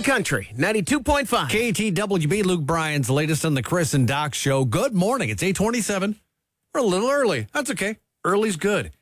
Big Country, 92.5. KTWB, Luke Bryan's latest on the Chris and Doc Show. Good morning. It's 8:27. We're a little early. That's okay. Early's good.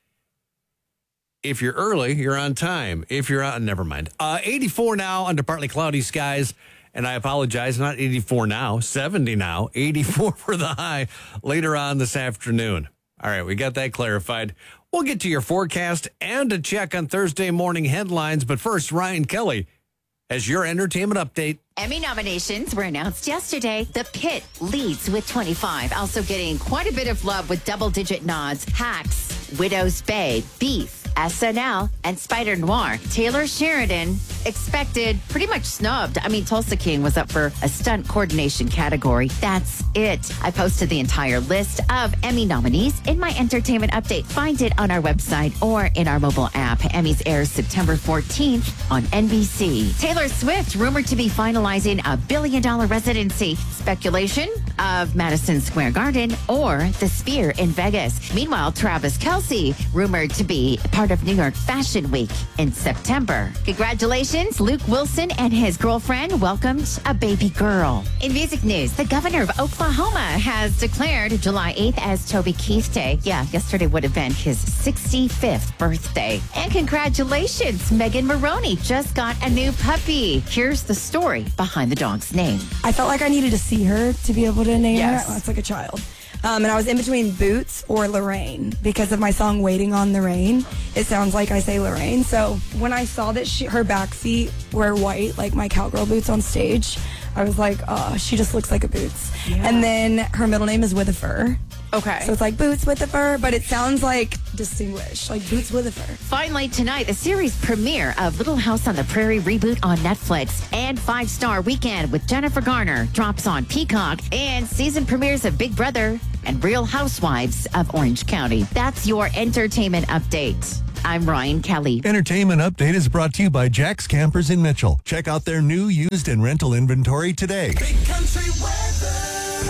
If you're early, you're on time. If you're out, never mind. 84 now under partly cloudy skies. And I apologize, not 84 now, 70 now, 84 for the high later on this afternoon. All right, we got that clarified. We'll get to your forecast and a check on Thursday morning headlines. But first, Ryan Kelly has your entertainment update. Emmy nominations were announced yesterday. The Pit leads with 25, also getting quite a bit of love with double-digit nods. Hacks, Widow's Bay, Beef, SNL, and Spider Noir. Taylor Sheridan expected, pretty much snubbed. I mean, Tulsa King was up for a stunt coordination category. That's it. I posted the entire list of Emmy nominees in my entertainment update. Find it on our website or in our mobile app. Emmys airs September 14th on NBC. Taylor Swift rumored to be finalizing a billion-dollar residency. Speculation of Madison Square Garden or the Sphere in Vegas. Meanwhile, Travis Kelce rumored to be part of New York Fashion Week in September. Congratulations, Luke Wilson and his girlfriend welcomed a baby girl. In music news, the governor of Oklahoma has declared July 8th as Toby Keith Day. Yeah, yesterday would have been his 65th birthday. And congratulations, Megan Maroney just got a new puppy. Here's the story behind the dog's name. I felt like I needed to see her to be able to name her. It's like a child. And I was in between Boots or Lorraine because of my song Waiting on the Rain. It sounds like I say Lorraine. So when I saw that her back feet were white, like my cowgirl boots on stage, I was like, oh, she just looks like a Boots. Yeah. And then her middle name is With a Fur. Okay. So it's like Boots with a Fur, but it sounds like distinguished, like Boots with a Fur. Finally tonight, the series premiere of Little House on the Prairie reboot on Netflix, and 5-Star Weekend with Jennifer Garner drops on Peacock, and season premieres of Big Brother and Real Housewives of Orange County. That's your entertainment update. I'm Ryan Kelly. Entertainment Update is brought to you by Jack's Campers in Mitchell. Check out their new, used, and rental inventory today. Big Country weather.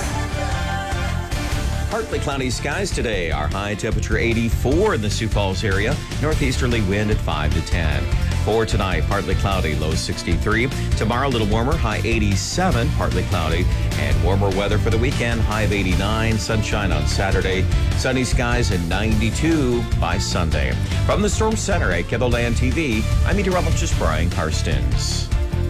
Partly cloudy skies today. Our high temperature 84 in the Sioux Falls area. Northeasterly wind at 5 to 10. For tonight, partly cloudy, low 63. Tomorrow, a little warmer, high 87, partly cloudy. And warmer weather for the weekend, high of 89. Sunshine on Saturday. Sunny skies and 92 by Sunday. From the Storm Center at KENOLAND TV, I'm meteorologist Brian Karstens.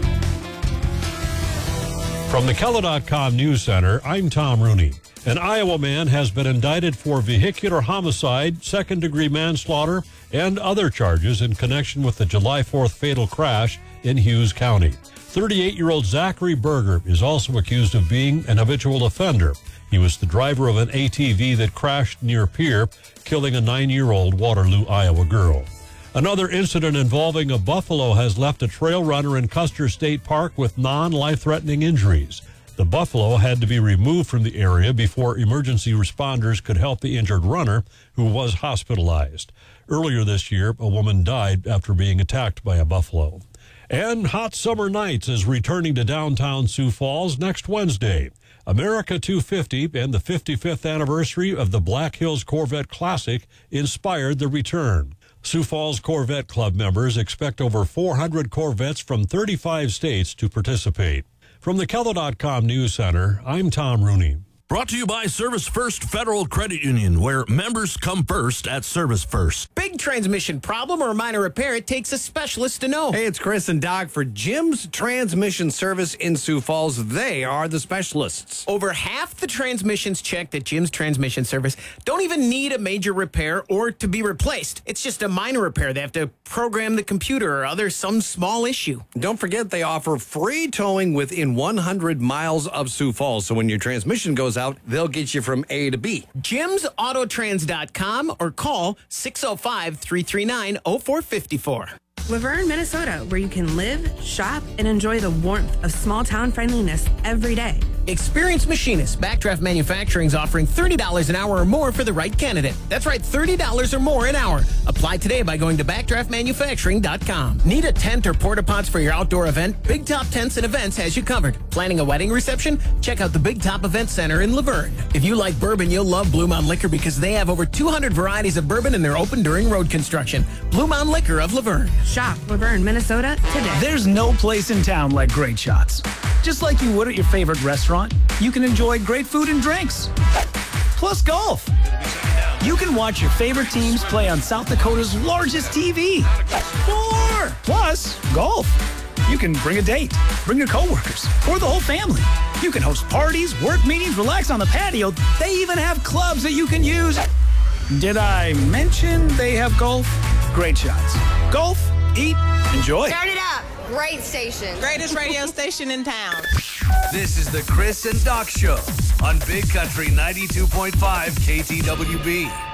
From the KELO.com News Center, I'm Tom Rooney. An Iowa man has been indicted for vehicular homicide, second-degree manslaughter, and other charges in connection with the July 4th fatal crash in Hughes County. 38-year-old Zachary Berger is also accused of being an habitual offender. He was the driver of an ATV that crashed near Pierre, killing a 9-year-old Waterloo, Iowa girl. Another incident involving a buffalo has left a trail runner in Custer State Park with non-life-threatening injuries. The buffalo had to be removed from the area before emergency responders could help the injured runner, who was hospitalized. Earlier this year, a woman died after being attacked by a buffalo. And Hot Summer Nights is returning to downtown Sioux Falls next Wednesday. America 250 and the 55th anniversary of the Black Hills Corvette Classic inspired the return. Sioux Falls Corvette Club members expect over 400 Corvettes from 35 states to participate. From the KELO.com News Center, I'm Tom Rooney. Brought to you by Service First Federal Credit Union, where members come first at Service First. Big transmission problem or minor repair, it takes a specialist to know. Hey, it's Chris and Doc for Jim's Transmission Service in Sioux Falls. They are the specialists. Over half the transmissions checked at Jim's Transmission Service don't even need a major repair or to be replaced. It's just a minor repair. They have to program the computer or some small issue. Don't forget they offer free towing within 100 miles of Sioux Falls. So when your transmission goes out, they'll get you from A to B. JimsAutotrans.com or call 605-339-0454. Laverne, Minnesota, where you can live, shop, and enjoy the warmth of small-town friendliness every day. Experienced machinists. Backdraft Manufacturing is offering $30 an hour or more for the right candidate. That's right, $30 or more an hour. Apply today by going to backdraftmanufacturing.com. Need a tent or porta pots for your outdoor event? Big Top Tents and Events has you covered. Planning a wedding reception? Check out the Big Top Event Center in Laverne. If you like bourbon, you'll love Blue Mountain Liquor because they have over 200 varieties of bourbon and they're open during road construction. Blue Mountain Liquor of Laverne. Shop Laverne, Minnesota today. There's no place in town like Great Shots. Just like you would at your favorite restaurant, you can enjoy great food and drinks. Plus golf. You can watch your favorite teams play on South Dakota's largest TV. More! Plus, golf. You can bring a date, bring your coworkers, or the whole family. You can host parties, work meetings, relax on the patio. They even have clubs that you can use. Did I mention they have golf? Great Shots. Golf, eat, enjoy. Turn it up. Great station. Greatest radio station in town. This is the Chris and Doc Show on Big Country 92.5 KTWB.